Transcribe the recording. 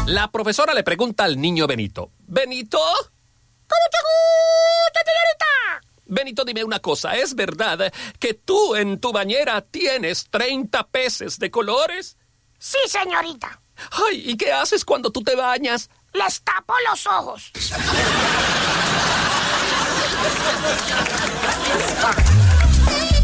La profesora le pregunta al niño Benito. ¿Benito? ¿Cómo te gusta, señorita? Benito, dime una cosa. ¿Es verdad que tú en tu bañera tienes 30 peces de colores? Sí, señorita. Ay, ¿y qué haces cuando tú te bañas? Les tapo los ojos.